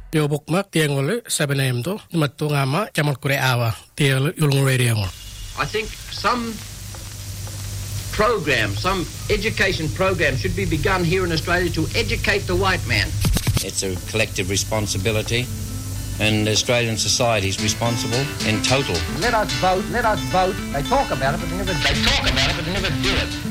Teo bokmak tiangole sabenemto matungama chamot kure awa teo yulung radio. I think some education program should be begun here in Australia to educate the white man. It's a collective responsibility, and Australian society is responsible in total. Let us vote. They talk about it, but they never do it.